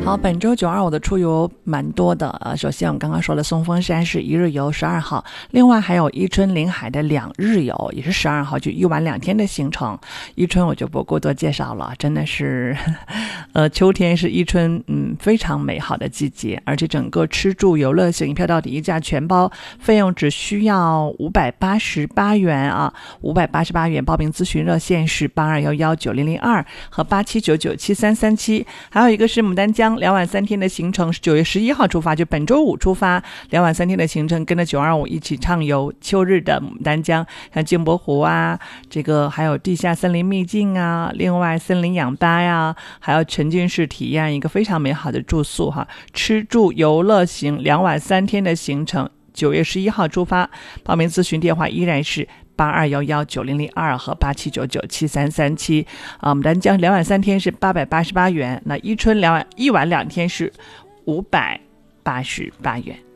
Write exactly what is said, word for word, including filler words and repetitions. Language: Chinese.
好，本周九二五的出游蛮多的。呃，首先我们刚刚说了松峰山是一日游十二号，另外还有伊春临海的两日游，也是十二号，就一晚两天的行程。伊春我就不过多介绍了，真的是，呃，秋天是伊春嗯非常美好的季节，而且整个吃住游乐行一票到底一价全包，费用只需要五百八十八元啊，五百八十八元。报名咨询热线是八二幺幺九零零二和八七九九七三三七，还有一个是牡丹江。两晚三天的行程是九月十一号出发，就本周五出发，两晚三天的行程，跟着九二五一起畅游秋日的牡丹江，像镜泊湖啊，这个还有地下森林秘境啊，另外森林氧吧呀，还有沉浸式体验一个非常美好的住宿哈，吃住游乐行两晚三天的行程，九月十一号出发。报名咨询电话依然是八二幺幺九零零二和八七九九七三三七啊，牡丹江两晚三天是八百八十八元，那伊春两晚一晚两天是五百八十八元。